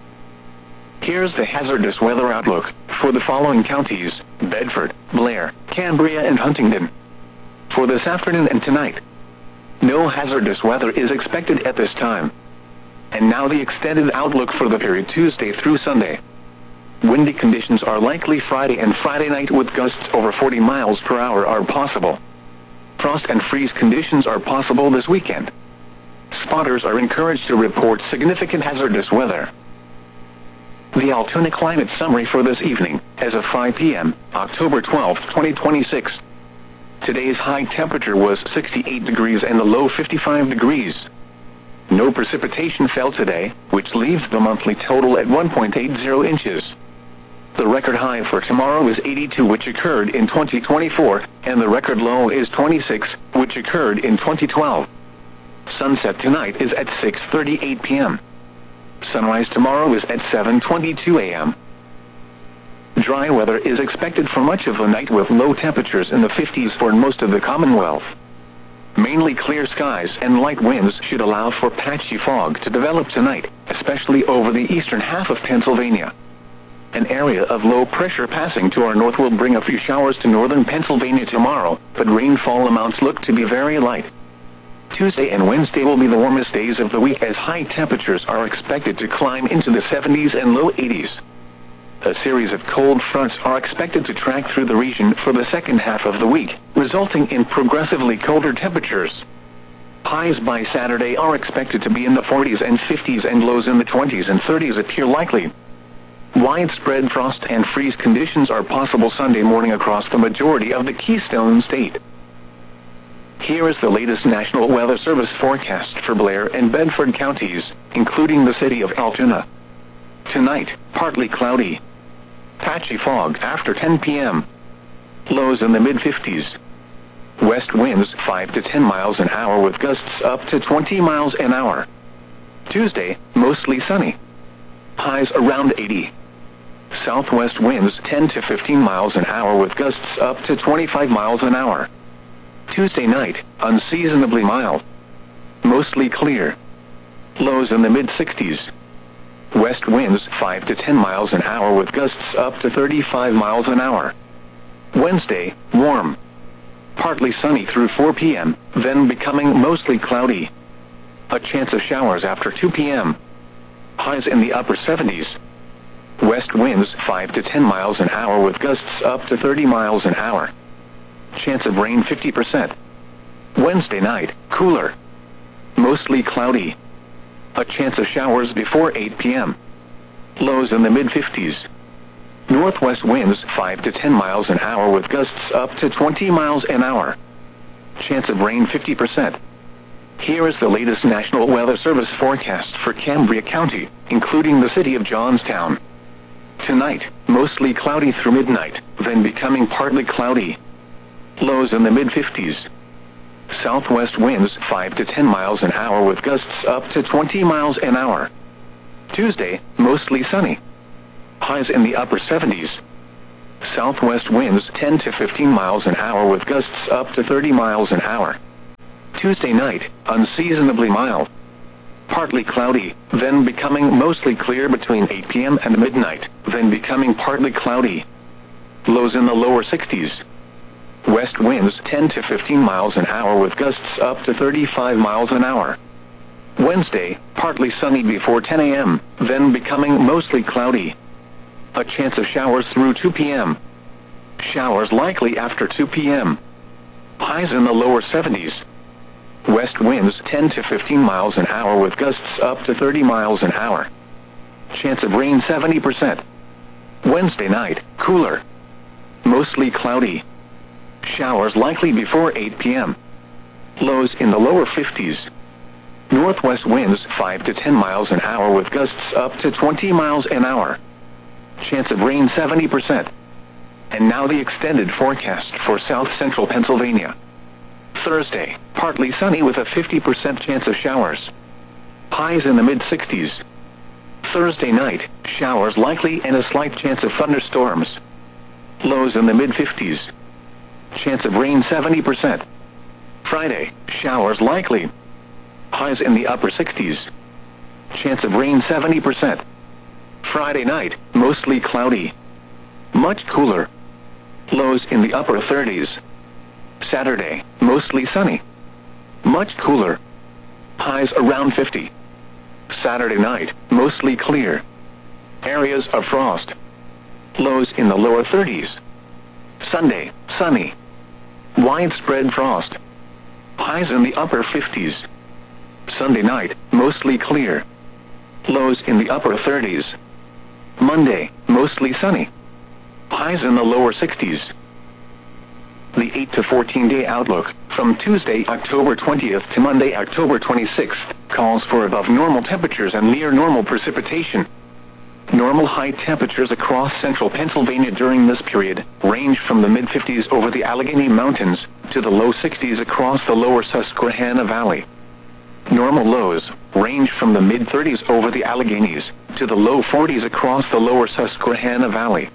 Here's the hazardous weather outlook for the following counties: Bedford, Blair, Cambria, and Huntingdon. For this afternoon and tonight, no hazardous weather is expected at this time. And now the extended outlook for the period Tuesday through Sunday. Windy conditions are likely Friday and Friday night, with gusts over forty miles per hour are possible. Frost and freeze conditions are possible this weekend. Spotters are encouraged to report significant hazardous weather. The Altoona Climate Summary for this evening, as of five p m, October twelfth, twenty twenty-six. Today's high temperature was sixty-eight degrees and the low fifty-five degrees. No precipitation fell today, which leaves the monthly total at one point eight zero inches. The record high for tomorrow is eighty-two, which occurred in twenty twenty-four, and the record low is twenty-six, which occurred in twenty twelve. Sunset tonight is at six thirty-eight p m Sunrise tomorrow is at seven twenty-two a m Dry weather is expected for much of the night, with low temperatures in the fifties for most of the Commonwealth. Mainly clear skies and light winds should allow for patchy fog to develop tonight, especially over the eastern half of Pennsylvania. An area of low pressure passing to our north will bring a few showers to northern Pennsylvania tomorrow, but rainfall amounts look to be very light. Tuesday and Wednesday will be the warmest days of the week, as high temperatures are expected to climb into the seventies and low eighties. A series of cold fronts are expected to track through the region for the second half of the week, resulting in progressively colder temperatures. Highs by Saturday are expected to be in the forties and fifties, and lows in the twenties and thirties appear likely. Widespread frost and freeze conditions are possible Sunday morning across the majority of the Keystone State. Here is the latest National Weather Service forecast for Blair and Bedford counties, including the city of Altoona. Tonight, partly cloudy. Patchy fog after ten p m Lows in the mid fifties. West winds five to ten miles an hour, with gusts up to twenty miles an hour. Tuesday, mostly sunny. Highs around eighty. Southwest winds ten to fifteen miles an hour, with gusts up to twenty-five miles an hour. Tuesday night, unseasonably mild. Mostly clear. Lows in the mid sixties. West winds five to ten miles an hour, with gusts up to thirty-five miles an hour. Wednesday, warm. Partly sunny through four p m, then becoming mostly cloudy. A chance of showers after two p m Highs in the upper seventies. West winds five to ten miles an hour, with gusts up to thirty miles an hour. Chance of rain fifty percent. Wednesday night, cooler. Mostly cloudy. A chance of showers before eight p m Lows in the mid fifties. Northwest winds five to ten miles an hour, with gusts up to twenty miles an hour. Chance of rain fifty percent. Here is the latest National Weather Service forecast for Cambria County, including the city of Johnstown. Tonight, mostly cloudy through midnight, then becoming partly cloudy. Lows in the mid fifties. Southwest winds five to ten miles an hour with gusts up to twenty miles an hour. Tuesday, mostly sunny. Highs in the upper seventies. Southwest winds ten to fifteen miles an hour with gusts up to thirty miles an hour. Tuesday night, unseasonably mild. Partly cloudy, then becoming mostly clear between eight p m and midnight, then becoming partly cloudy. Lows in the lower sixties. West winds ten to fifteen miles an hour with gusts up to thirty-five miles an hour. Wednesday, partly sunny before ten a m, then becoming mostly cloudy. A chance of showers through two p m Showers likely after two p m Highs in the lower seventies. West winds ten to fifteen miles an hour with gusts up to thirty miles an hour. Chance of rain seventy percent. Wednesday night, cooler. Mostly cloudy. Showers likely before eight p m Lows in the lower fifties. Northwest winds five to ten miles an hour with gusts up to twenty miles an hour. Chance of rain seventy percent. And now the extended forecast for south central Pennsylvania. Thursday, partly sunny with a fifty percent chance of showers. Highs in the mid sixties. Thursday night, showers likely and a slight chance of thunderstorms. Lows in the mid fifties. Chance of rain seventy percent. Friday, showers likely. Highs in the upper sixties. Chance of rain seventy percent. Friday night, mostly cloudy. Much cooler. Lows in the upper thirties. Saturday, mostly sunny. Much cooler. Highs around fifty. Saturday night, mostly clear. Areas of frost. Lows in the lower thirties. Sunday, sunny. Widespread frost. Highs in the upper fifties. Sunday night, mostly clear. Lows in the upper thirties. Monday, mostly sunny. Highs in the lower sixties. The eight to fourteen day outlook, from Tuesday, October twentieth to Monday, October twenty-sixth, calls for above normal temperatures and near normal precipitation. Normal high temperatures across central Pennsylvania during this period range from the mid fifties over the Allegheny Mountains to the low sixties across the lower Susquehanna Valley. Normal lows range from the mid thirties over the Alleghenies to the low forties across the lower Susquehanna Valley.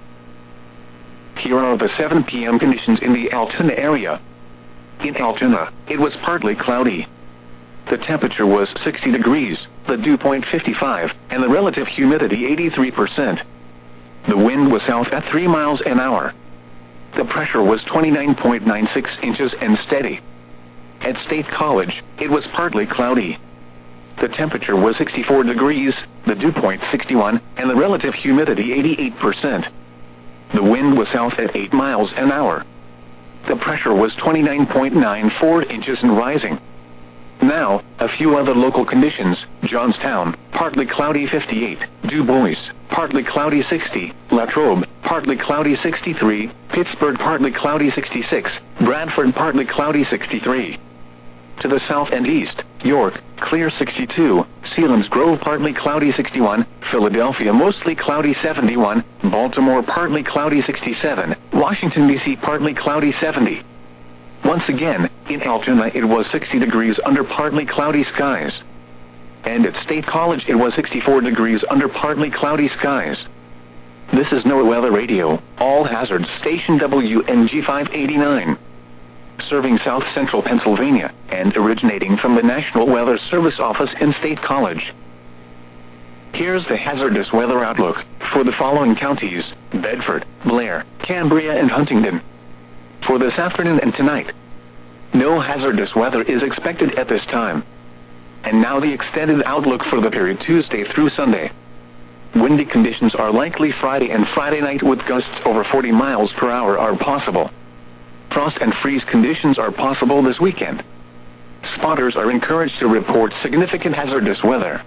Here are the seven p m conditions in the Altoona area. In Altoona, it was partly cloudy. The temperature was sixty degrees, the dew point fifty-five, and the relative humidity eighty-three percent. The wind was south at three miles an hour. The pressure was twenty-nine point nine six inches and steady. At State College, it was partly cloudy. The temperature was sixty-four degrees, the dew point sixty-one, and the relative humidity eighty-eight percent. The wind was south at eight miles an hour. The pressure was twenty-nine point nine four inches and rising. Now, a few other local conditions. Johnstown, partly cloudy fifty-eight. Du Bois, partly cloudy sixty. Latrobe, partly cloudy sixty-three. Pittsburgh, partly cloudy sixty-six. Bradford, partly cloudy sixty-three. To the south and east, York, clear sixty-two. Selinsgrove, partly cloudy sixty-one. Philadelphia, mostly cloudy seventy-one. Baltimore, partly cloudy sixty-seven. Washington, D C, partly cloudy seventy. Once again, in Altoona it was sixty degrees under partly cloudy skies. And at State College it was sixty-four degrees under partly cloudy skies. This is NOAA Weather Radio, all hazards station W N G five eighty-nine. Serving south central Pennsylvania, and originating from the National Weather Service office in State College. Here's the hazardous weather outlook for the following counties: Bedford, Blair, Cambria, and Huntingdon. For this afternoon and tonight, no hazardous weather is expected at this time. And now the extended outlook for the period Tuesday through Sunday. Windy conditions are likely Friday and Friday night with gusts over forty miles per hour are possible. Frost and freeze conditions are possible this weekend. Spotters are encouraged to report significant hazardous weather.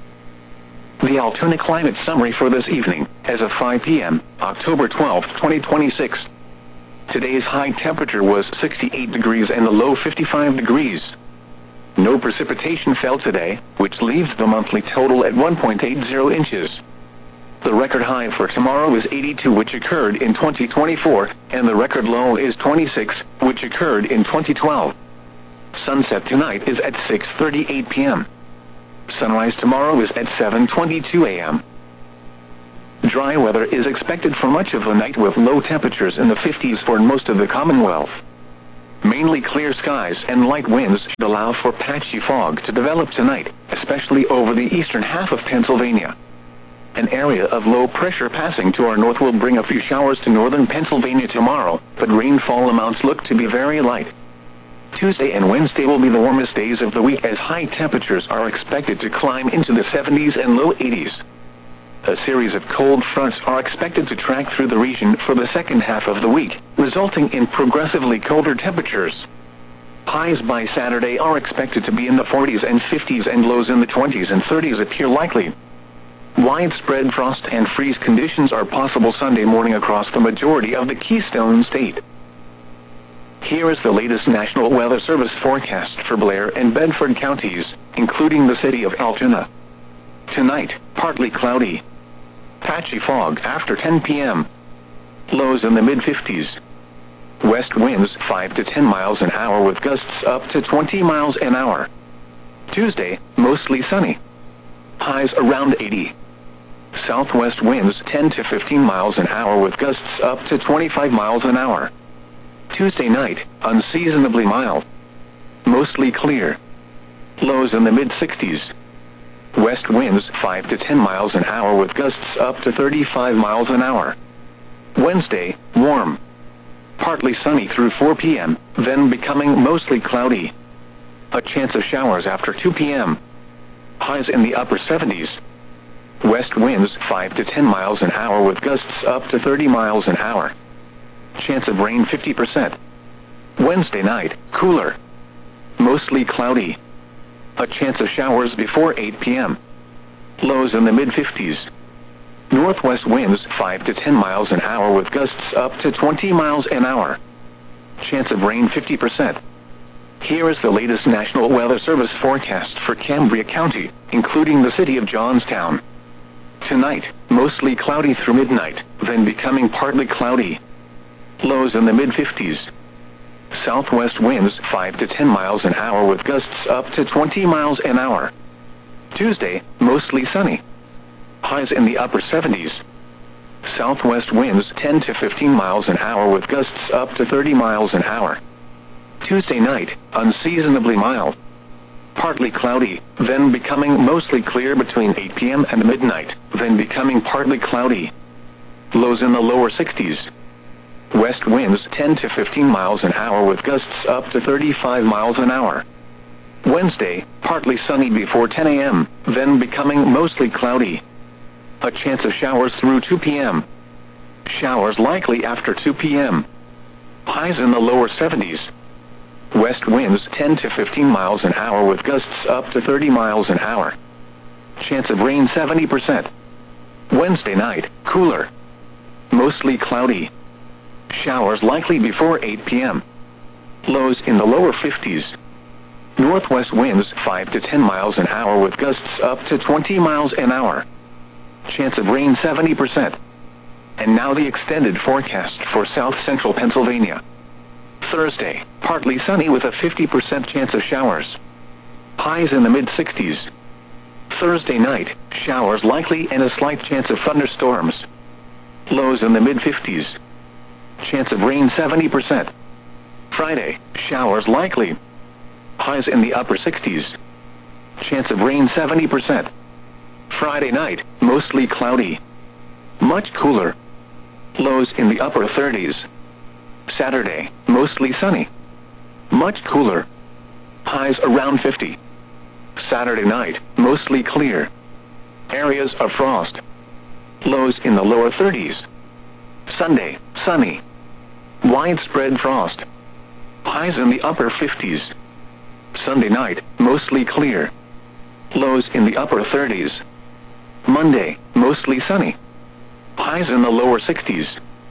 The Altoona Climate Summary for this evening, as of five p m, October twelfth, twenty twenty-six. Today's high temperature was sixty-eight degrees and the low fifty-five degrees. No precipitation fell today, which leaves the monthly total at one point eight zero inches. The record high for tomorrow is eighty-two, which occurred in twenty twenty-four, and the record low is twenty-six, which occurred in twenty twelve. Sunset tonight is at six thirty-eight p m Sunrise tomorrow is at seven twenty-two a m Dry weather is expected for much of the night with low temperatures in the fifties for most of the Commonwealth. Mainly clear skies and light winds should allow for patchy fog to develop tonight, especially over the eastern half of Pennsylvania. An area of low pressure passing to our north will bring a few showers to northern Pennsylvania tomorrow, but rainfall amounts look to be very light. Tuesday and Wednesday will be the warmest days of the week as high temperatures are expected to climb into the seventies and low eighties. A series of cold fronts are expected to track through the region for the second half of the week, resulting in progressively colder temperatures. Highs by Saturday are expected to be in the forties and fifties, and lows in the twenties and thirties appear likely. Widespread frost and freeze conditions are possible Sunday morning across the majority of the Keystone State. Here is the latest National Weather Service forecast for Blair and Bedford counties, including the city of Altoona. Tonight, partly cloudy. Patchy fog after ten p m Lows in the mid fifties. West winds five to ten miles an hour with gusts up to twenty miles an hour. Tuesday, mostly sunny. Highs around eighty. Southwest winds ten to fifteen miles an hour with gusts up to twenty-five miles an hour. Tuesday night, unseasonably mild. Mostly clear. Lows in the mid sixties. West winds five to ten miles an hour with gusts up to thirty-five miles an hour. Wednesday, warm. Partly sunny through four p m, then becoming mostly cloudy. A chance of showers after two p m Highs in the upper seventies. West winds five to ten miles an hour with gusts up to thirty miles an hour. Chance of rain fifty percent. Wednesday night, cooler. Mostly cloudy. A chance of showers before eight p m Lows in the mid fifties. Northwest winds five to ten miles an hour with gusts up to twenty miles an hour. Chance of rain fifty percent. Here is the latest National Weather Service forecast for Cambria County, including the city of Johnstown. Tonight, mostly cloudy through midnight, then becoming partly cloudy. Lows in the mid fifties. Southwest winds five to ten miles an hour with gusts up to twenty miles an hour. Tuesday, mostly sunny. Highs in the upper seventies. Southwest winds ten to fifteen miles an hour with gusts up to thirty miles an hour. Tuesday night, unseasonably mild. Partly cloudy, then becoming mostly clear between eight p m and midnight, then becoming partly cloudy. Lows in the lower sixties. West winds ten to fifteen miles an hour with gusts up to thirty-five miles an hour. Wednesday, partly sunny before ten a m, then becoming mostly cloudy. A chance of showers through two p m Showers likely after two p m Highs in the lower seventies. West winds ten to fifteen miles an hour with gusts up to thirty miles an hour. Chance of rain seventy percent. Wednesday night, cooler. Mostly cloudy. Showers likely before eight p m Lows in the lower fifties. Northwest winds five to ten miles an hour with gusts up to twenty miles an hour. Chance of rain seventy percent. And now the extended forecast for south central Pennsylvania. Thursday, partly sunny with a fifty percent chance of showers. Highs in the mid sixties. Thursday night, showers likely and a slight chance of thunderstorms. Lows in the mid fifties. Chance of rain seventy percent. Friday, showers likely. Highs in the upper sixties. Chance of rain seventy percent. Friday night, mostly cloudy. Much cooler. Lows in the upper thirties. Saturday, mostly sunny. Much cooler. Highs around fifty. Saturday night, mostly clear. Areas of frost. Lows in the lower thirties. Sunday, sunny. Widespread frost. Highs in the upper fifties. Sunday night, mostly clear. Lows in the upper thirties. Monday, mostly sunny. Highs in the lower sixties.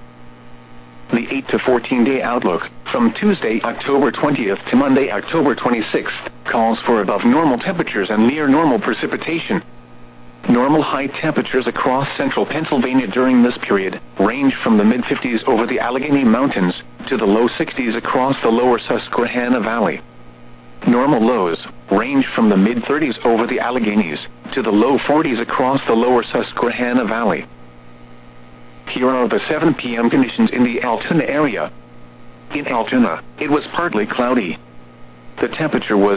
The eight to fourteen day outlook, from Tuesday, October twentieth to Monday, October twenty-sixth, calls for above normal temperatures and near normal precipitation. Normal high temperatures across central Pennsylvania during this period range from the mid fifties over the Allegheny Mountains to the low sixties across the lower Susquehanna Valley. Normal lows range from the mid thirties over the Alleghenies to the low forties across the lower Susquehanna Valley. Here are the seven p m conditions in the Altoona area. In Altoona, it was partly cloudy. The temperature was